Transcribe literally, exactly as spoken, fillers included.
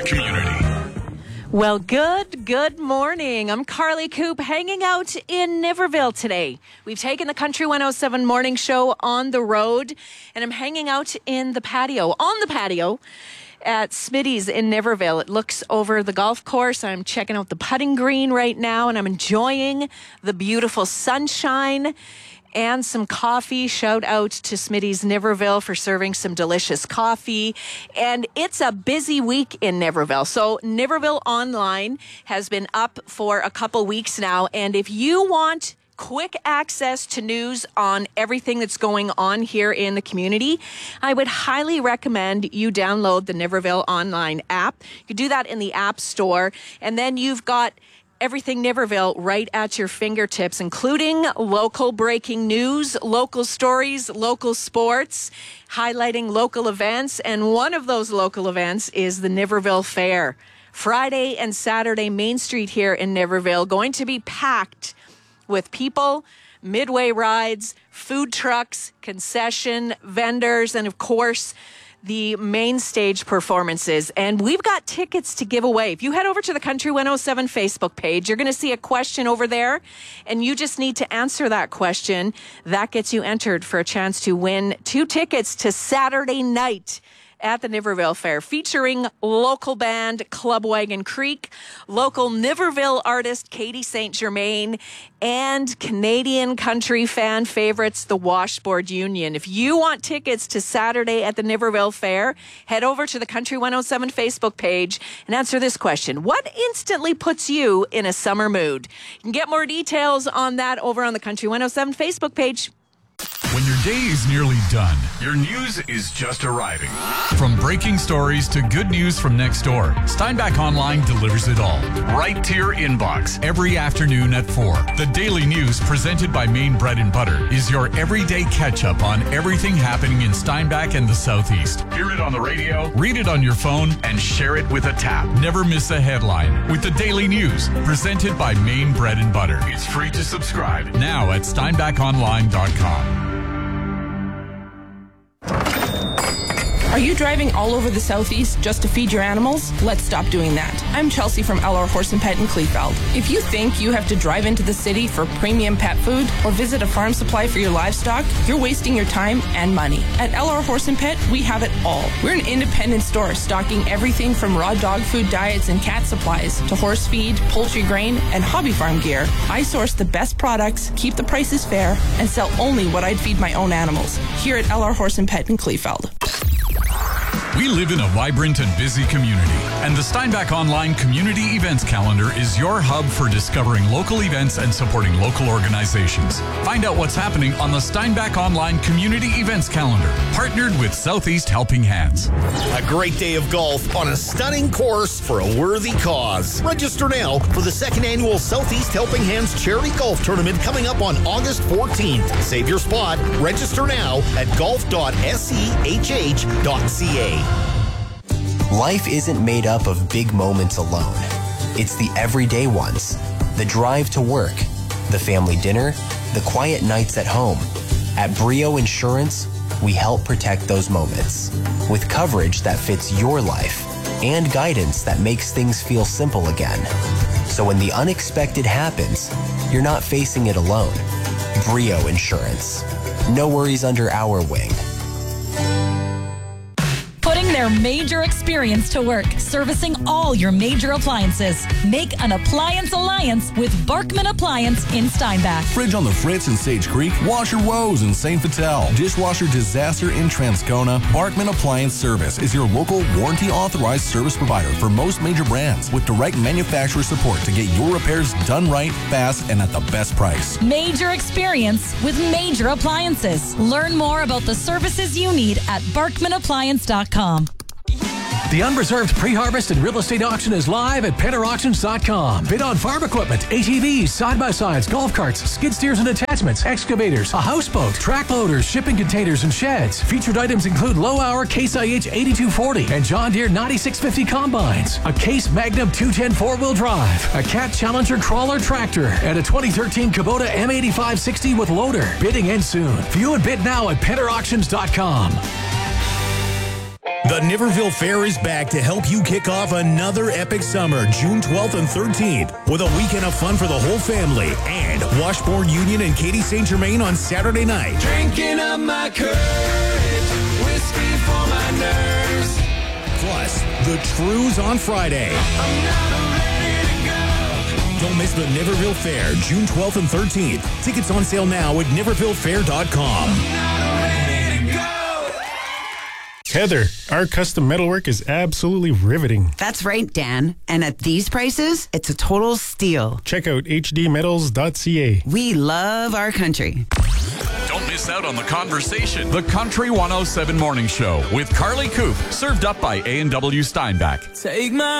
Community. Well, good, good morning. I'm Carly Coop, hanging out in Niverville today. We've taken the Country one oh seven morning show on the road, and I'm hanging out in the patio, on the patio at Smitty's in Niverville. It looks over the golf course. I'm checking out the putting green right now, and I'm enjoying the beautiful sunshine and some coffee. Shout out to Smitty's Niverville for serving some delicious coffee. And it's a busy week in Niverville. So Niverville Online has been up for a couple weeks now. And if you want quick access to news on everything that's going on here in the community, I would highly recommend you download the Niverville Online app. You can do that in the App Store. And then you've got everything Niverville right at your fingertips, including local breaking news, local stories, local sports, highlighting local events. And one of those local events is the Niverville Fair. Friday and Saturday, Main Street here in Niverville going to be packed with people, midway rides, food trucks, concession vendors, and of course, the main stage performances. And we've got tickets to give away. If you head over to the Country one oh seven Facebook page, you're going to see a question over there, and you just need to answer that question. That gets you entered for a chance to win two tickets to Saturday night at the Niverville Fair, featuring local band Club Wagon Creek, local Niverville artist Katie Saint Germain, and Canadian country fan favorites, the Washboard Union. If you want tickets to Saturday at the Niverville Fair, head over to the Country one oh seven Facebook page and answer this question. What instantly puts you in a summer mood? You can get more details on that over on the Country one oh seven Facebook page. When your day is nearly done, your news is just arriving. From breaking stories to good news from next door, Steinbach Online delivers it all right to your inbox every afternoon at four. The daily news presented by Maine Bread and Butter is your everyday catch-up on everything happening in Steinbach and the Southeast. Hear it on the radio, read it on your phone, and share it with a tap. Never miss a headline with the daily news presented by Maine Bread and Butter. It's free to subscribe now at steinbach online dot com. Are you driving all over the Southeast just to feed your animals? Let's stop doing that. I'm Chelsea from L R Horse and Pet in Kleefeld. If you think you have to drive into the city for premium pet food or visit a farm supply for your livestock, you're wasting your time and money. At L R Horse and Pet, we have it all. We're an independent store stocking everything from raw dog food diets and cat supplies to horse feed, poultry grain, and hobby farm gear. I source the best products, keep the prices fair, and sell only what I'd feed my own animals. Here at L R Horse and Pet in Kleefeld. We live in a vibrant and busy community, and the Steinbach Online Community Events Calendar is your hub for discovering local events and supporting local organizations. Find out what's happening on the Steinbach Online Community Events Calendar, partnered with Southeast Helping Hands. A great day of golf on a stunning course for a worthy cause. Register now for the second annual Southeast Helping Hands Charity Golf Tournament coming up on August fourteenth. Save your spot. Register now at golf dot s e h h dot c a. Life isn't made up of big moments alone. It's the everyday ones. The drive to work, the family dinner, the quiet nights at home. At Brio Insurance, we help protect those moments with coverage that fits your life and guidance that makes things feel simple again. So when the unexpected happens, you're not facing it alone. Brio Insurance. No worries under our wing. Putting their major experience to work, servicing all your major appliances. Make an appliance alliance with Barkman Appliance in Steinbach. Fridge on the Fritz in Sage Creek, washer woes in Saint Vital, dishwasher disaster in Transcona. Barkman Appliance Service is your local warranty-authorized service provider for most major brands with direct manufacturer support to get your repairs done right, fast, and at the best price. Major experience with major appliances. Learn more about the services you need at barkman appliance dot com. The unreserved pre-harvest and real estate auction is live at penner auctions dot com. Bid on farm equipment, A T Vs, side-by-sides, golf carts, skid steers and attachments, excavators, a houseboat, track loaders, shipping containers, and sheds. Featured items include low-hour Case I H eighty-two forty and John Deere ninety-six fifty combines, a Case Magnum two ten four-wheel drive, a Cat Challenger crawler tractor, and a twenty thirteen Kubota M eighty-five sixty with loader. Bidding ends soon. View and bid now at penner auctions dot com. The Niverville Fair is back to help you kick off another epic summer, June twelfth and thirteenth, with a weekend of fun for the whole family. And Washbourne Union and Katy Saint Germain on Saturday night. Drinking up my courage, whiskey for my nerves. Plus, the Trues on Friday. I'm not ready to go. Don't miss the Niverville Fair, June twelfth and thirteenth. Tickets on sale now at niverville fair dot com. Heather, our custom metalwork is absolutely riveting. That's right, Dan. And at these prices, it's a total steal. Check out h d metals dot c a. We love our country. Don't miss out on the conversation. The Country one oh seven Morning Show with Carly Coop, served up by A and W Steinbach. Take my